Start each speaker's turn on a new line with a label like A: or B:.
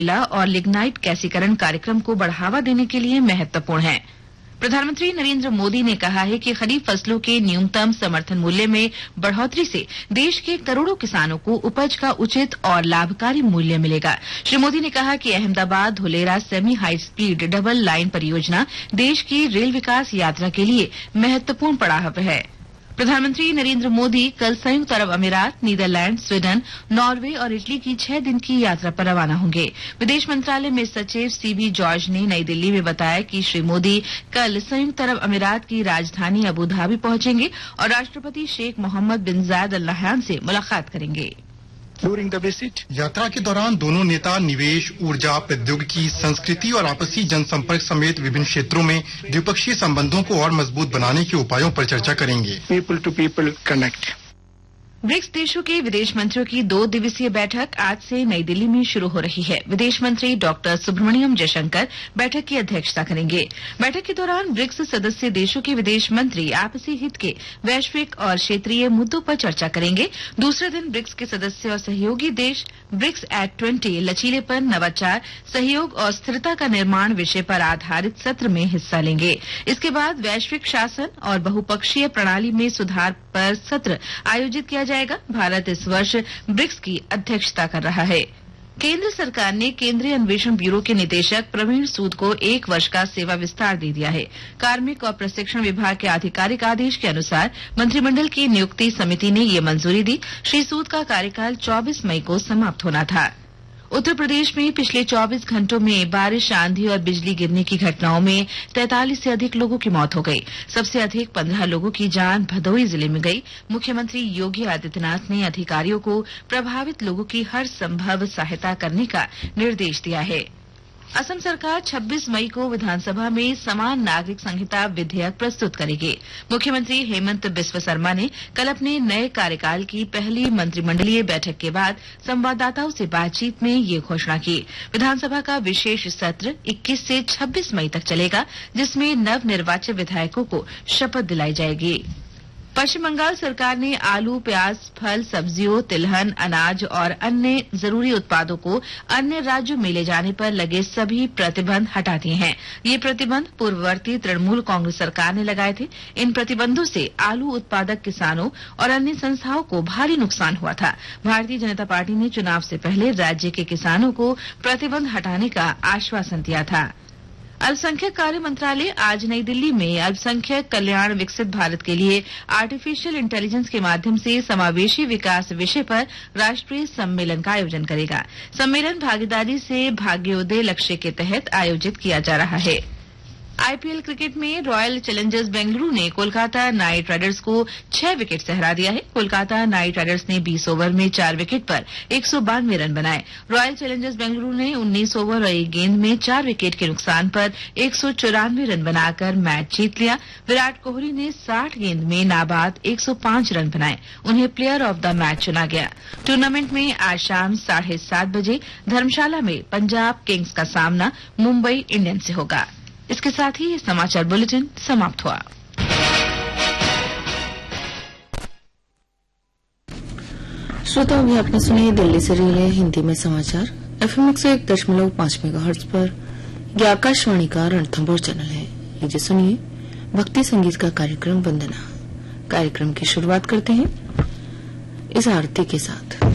A: कोयला और लिग्नाइट गैसीकरण कार्यक्रम को बढ़ावा देने के लिए महत्वपूर्ण है। प्रधानमंत्री नरेंद्र मोदी ने कहा है कि खरीफ फसलों के न्यूनतम समर्थन मूल्य में बढ़ोतरी से देश के करोड़ों किसानों को उपज का उचित और लाभकारी मूल्य मिलेगा। श्री मोदी ने कहा कि Ahmedabad Dholera semi high speed double line परियोजना देश की रेल विकास यात्रा के लिए महत्वपूर्ण पड़ाव है। प्रधानमंत्री नरेंद्र मोदी कल संयुक्त अरब अमीरात, नीदरलैंड, स्वीडन, नॉर्वे और इटली की 6 दिन की यात्रा पर रवाना होंगे। विदेश मंत्रालय में सचिव सीबी जॉर्ज ने नई दिल्ली में बताया कि श्री मोदी कल संयुक्त अरब अमीरात की राजधानी अबू धाबी पहुंचेंगे और राष्ट्रपति शेख मोहम्मद बिन जायद अल नहयान से मुलाकात करेंगे।
B: यात्रा के दौरान दोनों नेता निवेश, ऊर्जा, प्रौद्योगिकी, संस्कृति और आपसी जनसंपर्क समेत विभिन्न क्षेत्रों में द्विपक्षीय संबंधों को और मजबूत बनाने के उपायों पर चर्चा करेंगे।
C: People to people connect.
A: BRICS देशों के विदेश मंत्रियों की 2 दिवसीय बैठक आज से नई दिल्ली में शुरू हो रही है। विदेश मंत्री डॉक्टर सुब्रमण्यम जयशंकर बैठक की अध्यक्षता करेंगे। बैठक के दौरान ब्रिक्स सदस्य देशों के विदेश मंत्री आपसी हित के वैश्विक और क्षेत्रीय मुद्दों पर चर्चा करेंगे। दूसरे दिन ब्रिक्स के सदस्य और सहयोगी देश ब्रिक्स एट 20 लचीलेपन, नवाचार, सहयोग और स्थिरता का निर्माण विषय पर आधारित सत्र में हिस्सा लेंगे। इसके बाद वैश्विक शासन और बहुपक्षीय प्रणाली में सुधार पर सत्र आयोजित किया जाएगा। भारत इस वर्ष ब्रिक्स की अध्यक्षता कर रहा है। केंद्र सरकार ने केंद्रीय अन्वेषण ब्यूरो के निदेशक प्रवीण सूद को 1 वर्ष का सेवा विस्तार दे दिया है। कार्मिक और प्रशिक्षण विभाग के आधिकारिक आदेश के अनुसार मंत्रिमंडल की नियुक्ति समिति ने ये मंजूरी दी। श्री सूद का कार्यकाल 24 मई को समाप्त होना था। उत्तर प्रदेश में पिछले 24 घंटों में बारिश, आंधी और बिजली गिरने की घटनाओं में 43 से अधिक लोगों की मौत हो गई। सबसे अधिक 15 लोगों की जान भदोही जिले में गई। मुख्यमंत्री योगी आदित्यनाथ ने अधिकारियों को प्रभावित लोगों की हर संभव सहायता करने का निर्देश दिया है। असम सरकार 26 मई को विधानसभा में समान नागरिक संहिता विधेयक प्रस्तुत करेगी। मुख्यमंत्री हेमंत बिस्व शर्मा ने कल अपने नए कार्यकाल की पहली मंत्रिमंडलीय बैठक के बाद संवाददाताओं से बातचीत में ये घोषणा की। विधानसभा का विशेष सत्र 21 से 26 मई तक चलेगा, जिसमें नवनिर्वाचित विधायकों को शपथ दिलाई जाएगी। पश्चिम बंगाल सरकार ने आलू, प्याज, फल, सब्जियों, तिलहन, अनाज और अन्य जरूरी उत्पादों को अन्य राज्यों में ले जाने पर लगे सभी प्रतिबंध हटा दिए हैं। ये प्रतिबंध पूर्ववर्ती तृणमूल कांग्रेस सरकार ने लगाए थे। इन प्रतिबंधों से आलू उत्पादक किसानों और अन्य संस्थाओं को भारी नुकसान हुआ था। भारतीय जनता पार्टी ने चुनाव से पहले राज्य के किसानों को प्रतिबंध हटाने का आश्वासन दिया था। अल्पसंख्यक कार्य मंत्रालय आज नई दिल्ली में अल्पसंख्यक कल्याण विकसित भारत के लिए आर्टिफिशियल इंटेलिजेंस के माध्यम से समावेशी विकास विषय पर राष्ट्रीय सम्मेलन का आयोजन करेगा। सम्मेलन भागीदारी से भाग्योदय लक्ष्य के तहत आयोजित किया जा रहा है। आईपीएल क्रिकेट में रॉयल चैलेंजर्स बेंगलुरु ने कोलकाता नाइट राइडर्स को 6 विकेट से हरा दिया है। कोलकाता नाइट राइडर्स ने 20 ओवर में 4 विकेट पर 192 रन बनाए। रॉयल चैलेंजर्स बेंगलुरु ने 19 ओवर और 1 गेंद में 4 विकेट के नुकसान पर 194 रन बनाकर मैच जीत लिया। विराट कोहली ने 60 गेंद में नाबाद 105 रन बनाए। उन्हें प्लेयर ऑफ द मैच चुना गया। टूर्नामेंट में आज शाम 7:30 बजे धर्मशाला में पंजाब किंग्स का सामना मुंबई इंडियंस से होगा। इसके साथ ही ये समाचार बुलेटिन समाप्त हुआ।
D: श्रोताओं, अभी आपने सुने दिल्ली से रिले हिंदी में समाचार। FM 101.5 मेगाहर्ट्ज पर यह आकाशवाणी का रणथंभौर चैनल है। लीजिए सुनिए भक्ति संगीत का कार्यक्रम वंदना। कार्यक्रम की शुरुआत करते हैं इस आरती के साथ।